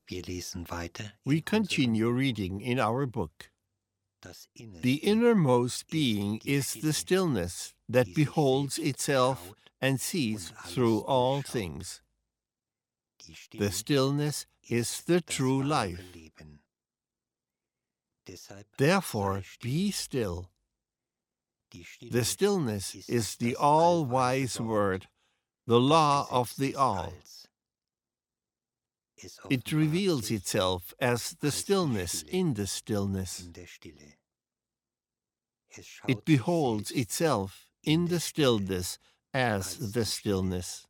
We continue reading in our book. The innermost being is the stillness that beholds itself and sees through all things. The stillness is the true life. Therefore, be still. The stillness is the all-wise word, the law of the all. It reveals itself as the stillness in the stillness. It beholds itself in the stillness as the stillness.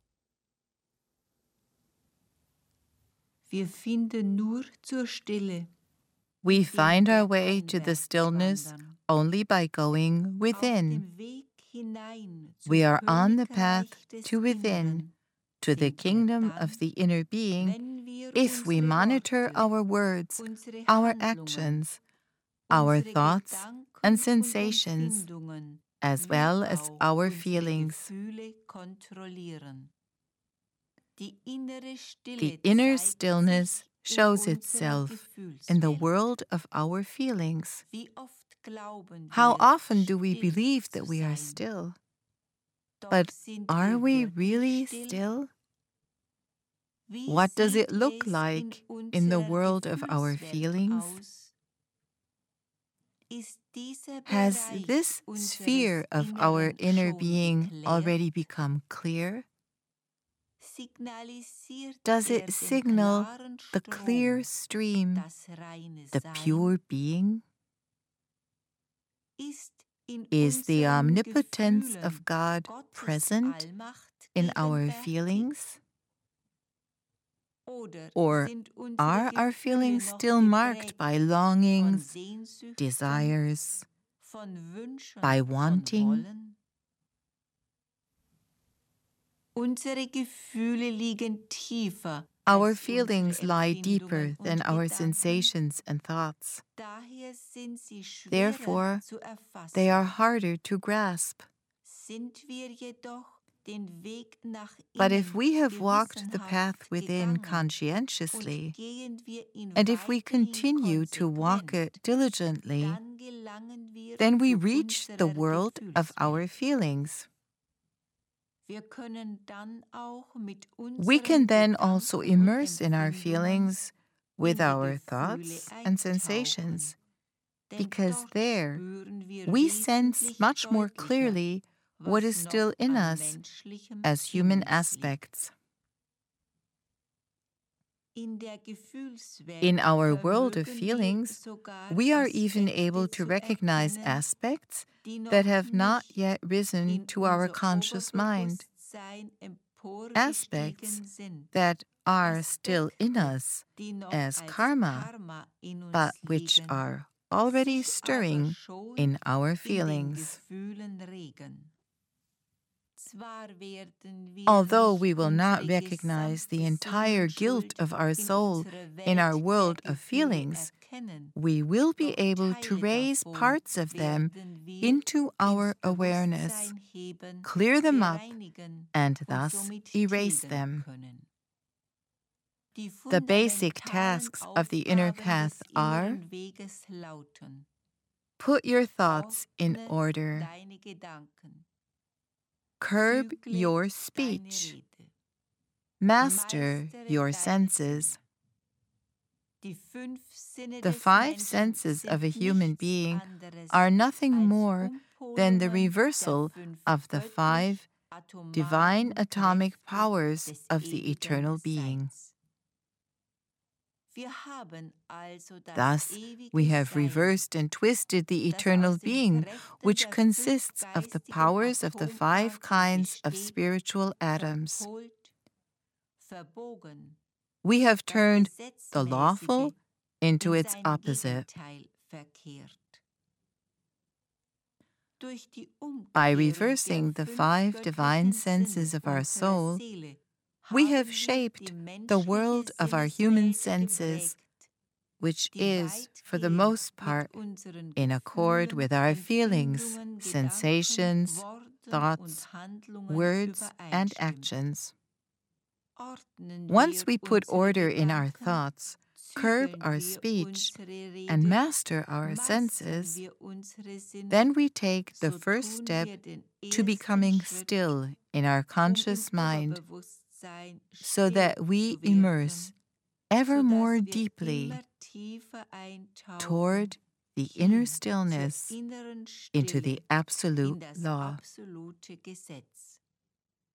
Wir finden nur zur Stille. We find our way to the stillness only by going within. We are on the path to within, to the kingdom of the inner being, if we monitor our words, our actions, our thoughts and sensations, as well as our feelings. The inner stillness shows itself in the world of our feelings. How often do we believe that we are still? But are we really still? What does it look like in the world of our feelings? Has this sphere of our inner being already become clear? Does it signal the clear stream, the pure being? Is the omnipotence of God present in our feelings? Or are our feelings still marked by longings, desires, by wanting? Our feelings lie deeper than our sensations and thoughts. Therefore, they are harder to grasp. But if we have walked the path within conscientiously, and if we continue to walk it diligently, then we reach the world of our feelings. We can then also immerse in our feelings with our thoughts and sensations, because there we sense much more clearly what is still in us as human aspects. In our world of feelings, we are even able to recognize aspects that have not yet risen to our conscious mind, aspects that are still in us as karma, but which are already stirring in our feelings. Although we will not recognize the entire guilt of our soul in our world of feelings, we will be able to raise parts of them into our awareness, clear them up, and thus erase them. The basic tasks of the inner path are: put your thoughts in order, curb your speech, master your senses. The five senses of a human being are nothing more than the reversal of the five divine atomic powers of the eternal being. Thus, we have reversed and twisted the eternal being, which consists of the powers of the five kinds of spiritual atoms. We have turned the lawful into its opposite. By reversing the five divine senses of our soul, we have shaped the world of our human senses, which is, for the most part, in accord with our feelings, sensations, thoughts, words, and actions. Once we put order in our thoughts, curb our speech and master our senses, then we take the first step to becoming still in our conscious mind, so that we immerse ever more deeply toward the inner stillness into the absolute law.